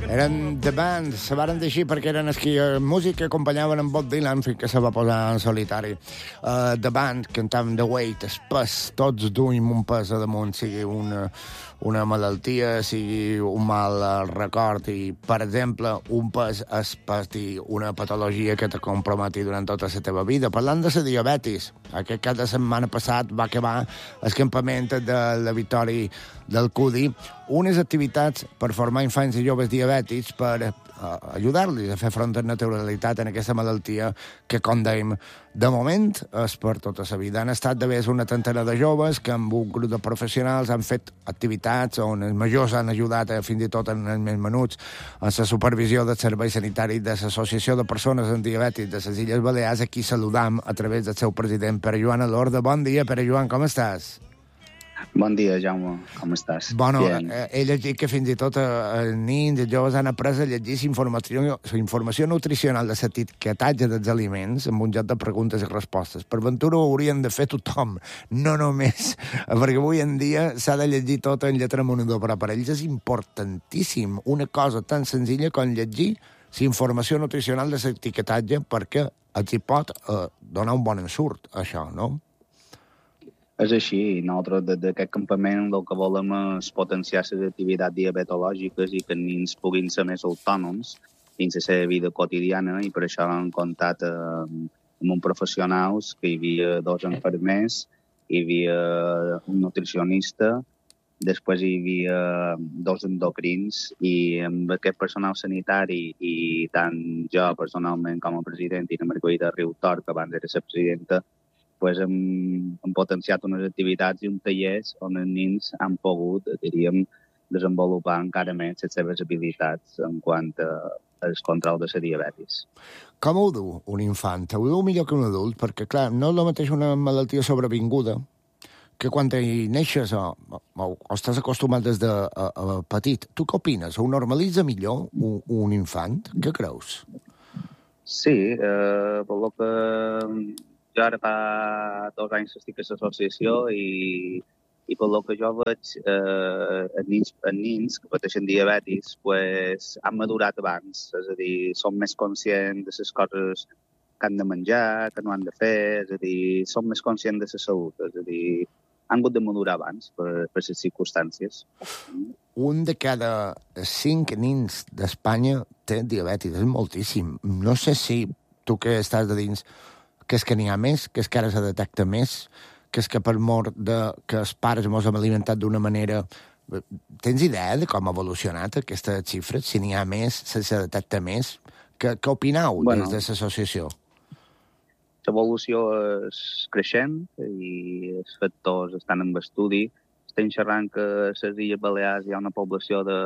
Eren The Band, se varen dir així perquè eren els que músic que acompanyaven en Bob Dylan fins que se va posar en solitari. The Band cantaven The Weight, el pes, tots duim un pes a damunt, sigui una malaltia, sigui un mal record i, per exemple, un pes és patir una patologia que te comprometi durant tota la teva vida. Parlant de la diabetis, aquest cap de setmana passat va acabar el campament de la Victòria del CUDI, unes activitats per formar infants i joves diabètics per ajudar-los a fer front a naturalitat en aquesta malaltia que, com dèiem, de moment és per tota la vida. Han estat d'haver una trentena de joves que amb un grup de professionals han fet activitats on els majors han ajudat fins i tot en els més menuts en la supervisió del servei sanitari de l'Associació de Persones amb Diabetis de les Illes Balears, a qui saludam a través del seu president, Pere Joan Alorda. Bon dia, Pere Joan, com estàs? Bon dia, Jaume. Com estàs? Bueno, he llegit que fins i tot els nins i els joves han après a llegir la informació nutricional de l'etiquetatge dels aliments amb un joc de preguntes i respostes. Per ventura ho haurien de fer tothom, no només, perquè avui en dia s'ha de llegir tot en lletra monedor, però per ells és importantíssim una cosa tan senzilla com llegir la informació nutricional de l'etiquetatge perquè els hi pot donar un bon ensurt, això, no? És així. Nosaltres, des d'aquest campament, el que volem és potenciar les activitats diabetològiques i que els nens puguin ser més autònoms dins la seva vida quotidiana, i per això hem comptat amb uns professionals, que hi havia 2 infermers, hi havia un nutricionista, després hi havia 2 endocrins, i amb aquest personal sanitari, i tant jo personalment com a president i la Margarida Riutort, que abans era la presidenta, pues hem potenciat unes activitats i un tallers on els nens han pogut, diríem, desenvolupar encara més les seves habilitats en quant al control de la diabetis. Com ho du un infant? Ho du millor que un adult? Perquè, clar, no és el mateix una malaltia sobrevinguda que quan hi neixes o estàs acostumat des de petit. Tu què opines? Ho normalitza millor un infant? Què creus? Sí, per lo que jo ara fa 2 anys que estic a l'associació i per lo que jo veig, els nens que pateixen diabetis pues, han madurat abans, és a dir, són més conscients de les coses que han de menjar, que no han de fer, és a dir, són més conscients de la salut, és a dir, han hagut de madurar abans per les circumstàncies. Un de cada 5 nens d'Espanya té diabetis, és moltíssim. No sé si tu que estàs de dins, que és que n'hi ha més, que és que ara se detecta més, que és que per mort de que els pares mos hem alimentat d'una manera... Tens idea de com ha evolucionat aquesta xifra? Si n'hi ha més, si se detecta més? Què opineu des de l'associació? L'evolució és creixent i els factors estan en estudi. Estem xerrant que a les Illes Balears hi ha una població de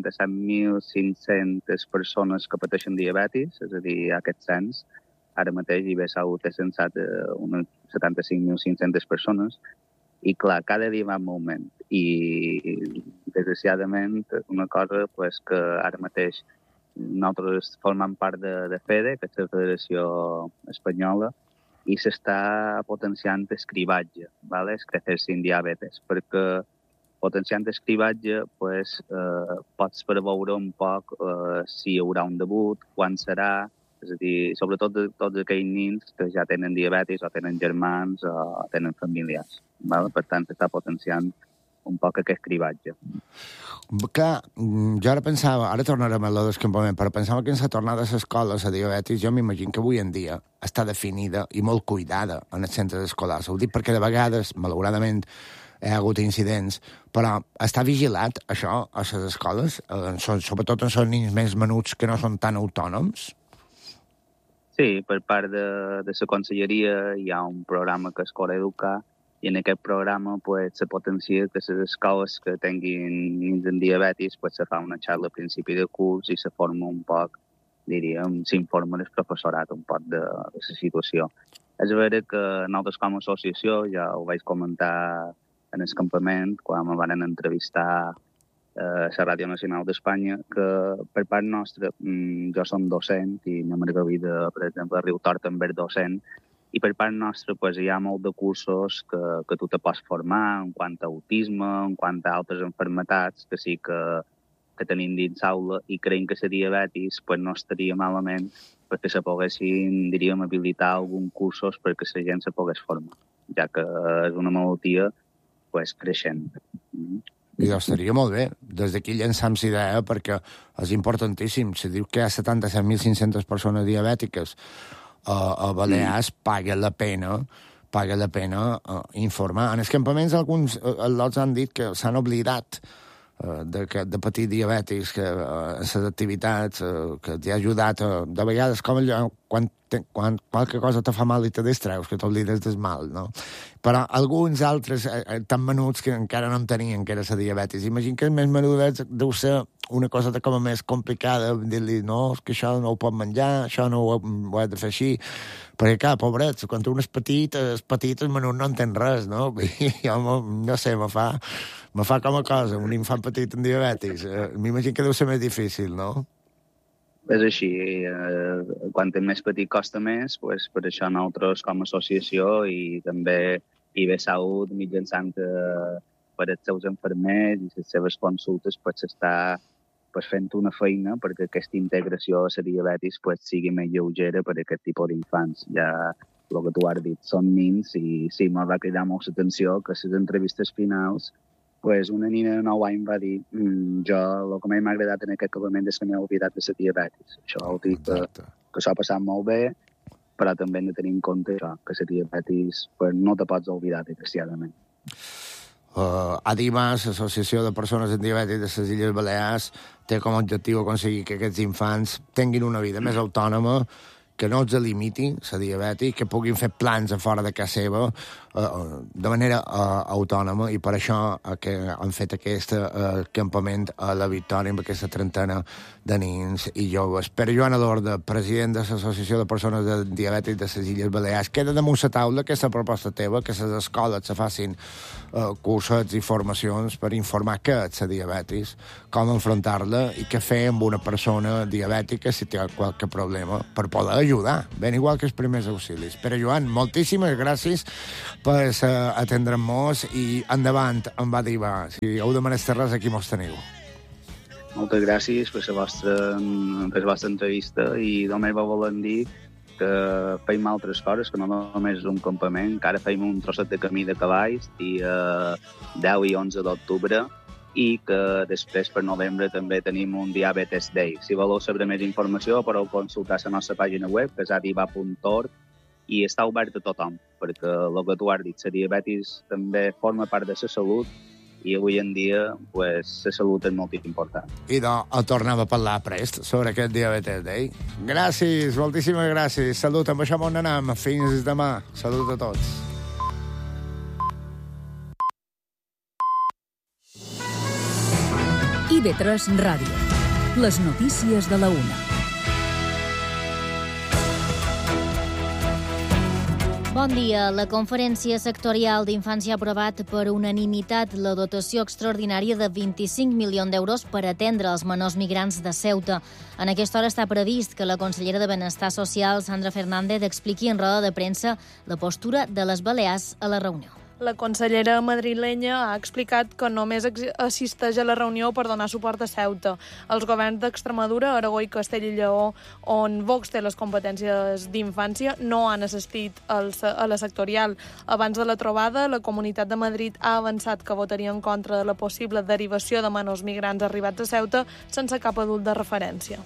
77.500 persones que pateixen diabetis, és a dir, aquest cens. Ara mateix IBSAU té censat unes 75.500 persones i, clar, cada dia va en augment. I, desgraciadament, una cosa pues, que ara mateix nosaltres formem part de FEDE, que és la Federació Espanyola, i s'està potenciant el cribatge, ¿vale? Es crecer sin diabetes, perquè potenciant el cribatge pues, pots preveure un poc si hi haurà un debut, quan serà, és a dir, sobretot de tots aquells nens que ja tenen diabetis o tenen germans o tenen famílies. Val? Per tant, s'està potenciant un poc aquest cribatge. Clar, jo ara pensava, ara tornarem a lo d'escampament, però pensava que en la tornada a l'escola, la diabetis, jo m'imagino que avui en dia està definida i molt cuidada en els centres escolars. Ho dic perquè de vegades, malauradament, hi ha hagut incidents, però està vigilat, això, a les escoles, sobretot en els nens més menuts que no són tan autònoms? Sí, per part de la conselleria hi ha un programa que és Coreducar, i en aquest programa pues, se potencia que les escoles que tinguin nens amb diabetis pues, se fa una xarxa a principi de curs i se forma un poc, diríem, s'informa el professorat un poc de la situació. És vera que nosaltres com a associació, ja ho vaig comentar en el campament, quan me van entrevistar a la Ràdio Nacional d'Espanya, que per part nostra, jo som docent i la Margarida, per exemple, a Riutort també és docent, i per part nostra pues, hi ha molt de cursos que tu te pots formar en quant a autisme, en quant a altres enfermetats, que sí que que tenim dins l'aula i creiem que la diabetis pues, no estaria malament perquè se poguessin, diríem, habilitar alguns cursos perquè la gent se pogués formar, ja que és una malaltia pues, creixent. I estaria molt bé. Des d'aquí llançam la idea perquè és importantíssim. Se diu que hi ha 77.500 persones diabètiques a Balears, paga la pena informar. En els campaments alguns lots han dit que s'han oblidat de patir diabètics, que les activitats que t'hi ha ajudat, de vegades com allò, quan qualque cosa te fa mal i te distreus, que t'oblides del mal, no? Però alguns altres tan menuts que encara no en tenien, que era la diabetis. Imagina que els més menuts deu ser una cosa com a més complicada, dir-li, no, és que això no ho pot menjar, això no ho he de fer així, perquè, clar, pobrets, quan un és petit, el menut no entén res, no? I jo, no sé, me fa com a cosa, un infant petit amb diabetis. M'imagino que deu ser més difícil, no? És així, quan és més petit costa més, pues, per això nosaltres com a associació i també IB Salut mitjançant per els seus infermers i les seves consultes pues, s'està pues, fent una feina perquè aquesta integració a la diabetis pues, sigui més lleugera per a aquest tipus d'infants. Ja el que tu has dit són nins i sí, m'ha va cridar molt l'atenció que a les entrevistes finals pues, una nina de 9 anys va dir jo el que m'ha agradat en aquest campament és que m'he oblidat de la diabetis. Això vol dir que s'ha passat molt bé, però també hem de tenir en compte això, que la diabetis pues, no te pots oblidar, desgraciadament. ADIMAS, l'Associació de Persones amb Diabetis de les Illes Balears, té com a objectiu aconseguir que aquests infants tinguin una vida més autònoma, que no els limiti la diabetis, que puguin fer plans a fora de casa seva de manera autònoma, i per això que han fet aquest campament a la Victòria amb aquesta trentena de nens i joves. Pere Joan Adorda, president de l'Associació de Persones amb Diabetis de les Illes Balears, queda damunt la taula aquesta proposta teva, que les escoles se facin cursos i formacions per informar què és la diabetis, com enfrontar-la i què fer amb una persona diabètica si té qualque problema per poder ajudar, ben igual que els primers auxilis. Pere Joan, moltíssimes gràcies per atendre'm-nos i endavant amb ADIVA. Si heu de menester res, aquí mos teniu. Moltes gràcies per la vostra entrevista i només vos volem dir que feim altres coses, que no només és un campament, que ara feim un trosset de camí de cavalls dia 10 i 11 d'octubre i que després per novembre també tenim un Diabetes Day. Si voleu saber més informació podeu consultar la nostra pàgina web, que és adiva.org, i està obert a tothom, perquè el que tu has dit, la diabetis també forma part de la salut i avui en dia pues, la salut és molt important. I a tornar a parlar prest sobre aquest Diabetes Day. Gràcies, moltíssimes gràcies. Salut, amb això on anem. Fins demà. Salut a tots. IB3 Ràdio. Les notícies de la una. Bon dia. La Conferència Sectorial d'Infància ha aprovat per unanimitat la dotació extraordinària de 25 milions d'euros per atendre els menors migrants de Ceuta. En aquesta hora està previst que la consellera de Benestar Social, Sandra Fernández, expliqui en roda de premsa la postura de les Balears a la reunió. La consellera madrilenya ha explicat que només assisteix a la reunió per donar suport a Ceuta. Els governs d'Extremadura, Aragó i Castella i Lleó, on Vox té les competències d'infància, no han assistit a la sectorial. Abans de la trobada, la Comunitat de Madrid ha avançat que votaria en contra de la possible derivació de menors migrants arribats a Ceuta sense cap adult de referència.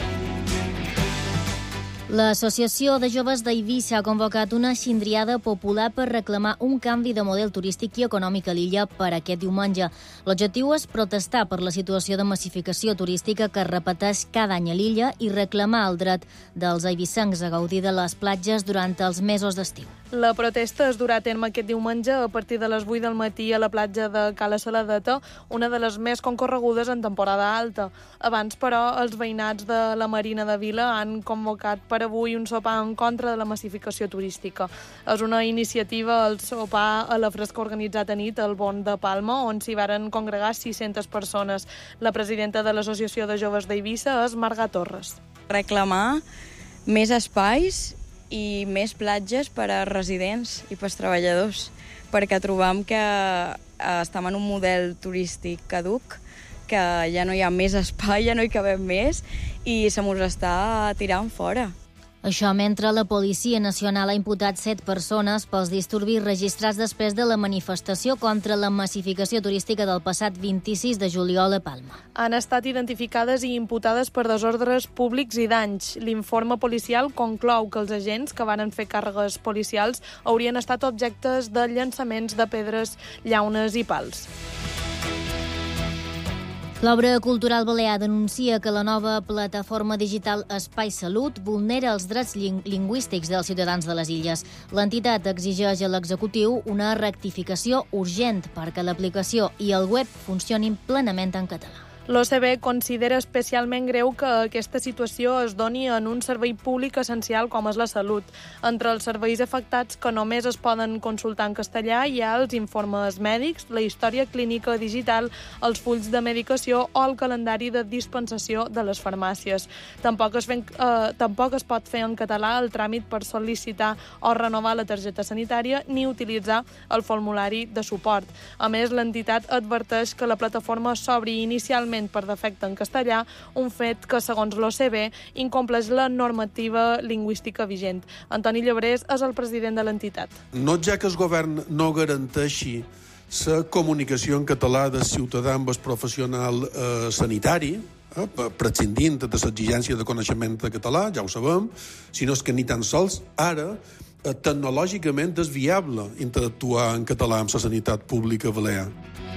L'Associació de Joves d'Eivissa ha convocat una xindriada popular per reclamar un canvi de model turístic i econòmic a l'illa per aquest diumenge. L'objectiu és protestar per la situació de massificació turística que es repeteix cada any a l'illa i reclamar el dret dels eivissencs a gaudir de les platges durant els mesos d'estiu. La protesta es durà a terme aquest diumenge a partir de les 8 del matí a la platja de Cala Saladeta, una de les més concorregudes en temporada alta. Abans, però, els veïnats de la Marina de Vila han convocat per avui un sopar en contra de la massificació turística. És una iniciativa, el sopar a la fresca organitzat a nit al Bon de Palma, on s'hi varen congregar 600 persones. La presidenta de l'Associació de Joves d'Eivissa és Marga Torres. Reclamar més espais i més platges per a residents i per als treballadors, perquè trobam que estem en un model turístic caduc, que ja no hi ha més espai, ja no hi cabem més i se mos està tirant fora. Això mentre la Policia Nacional ha imputat 7 persones pels disturbis registrats després de la manifestació contra la massificació turística del passat 26 de juliol a Palma. Han estat identificades i imputades per desordres públics i danys. L'informe policial conclou que els agents que van fer càrregues policials haurien estat objectes de llançaments de pedres, llaunes i pals. L'Obra Cultural Balear denuncia que la nova plataforma digital Espai Salut vulnera els drets lingüístics dels ciutadans de les illes. L'entitat exigeix a l'executiu una rectificació urgent perquè l'aplicació i el web funcionin plenament en català. L'OCB considera especialment greu que aquesta situació es doni en un servei públic essencial com és la salut. Entre els serveis afectats que només es poden consultar en castellà hi ha els informes mèdics, la història clínica digital, els fulls de medicació o el calendari de dispensació de les farmàcies. Tampoc es pot fer en català el tràmit per sol·licitar o renovar la targeta sanitària ni utilitzar el formulari de suport. A més, l'entitat adverteix que la plataforma s'obri inicialment per defecte en castellà, un fet que, segons l'OCB, incompleix la normativa lingüística vigent. Antoni Llebrés és el president de l'entitat. No ja que el govern no garanteixi la comunicació en català del ciutadà amb el professional sanitari, prescindint de l'exigència de coneixement de català, ja ho sabem, sinó que ni tan sols ara tecnològicament és viable interactuar en català amb la sanitat pública balear.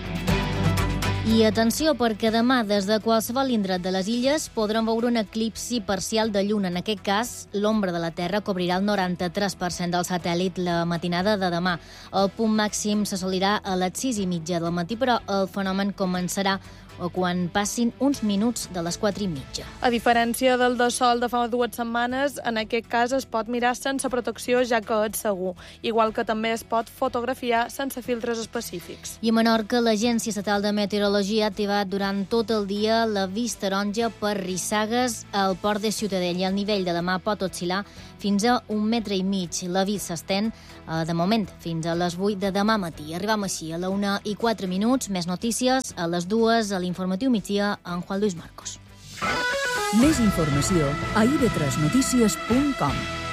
I atenció, perquè demà, des de qualsevol indret de les illes, podran veure un eclipsi parcial de lluna. En aquest cas, l'ombra de la Terra cobrirà el 93% del satèl·lit la matinada de demà. El punt màxim s'assolirà a les 6:30 del matí, però el fenomen començarà quan passin uns minuts de les 4:30. A diferència del de sol de fa 2 setmanes, en aquest cas es pot mirar sense protecció, ja que és segur, igual que també es pot fotografiar sense filtres específics. I a Menorca, l'Agència Estatal de Meteorologia ha activat durant tot el dia l'avís taronja per rissagues al port de Ciutadella. El nivell de demà pot oscil·lar fins a 1,5 metres. L'avís s'estén, de moment, fins a les 8 de demà matí. Arribam així a la 1:04. Més notícies a les 2 a l'informatiu migdia amb Juan Luis Marcos. Més informació a ib3notícies.com.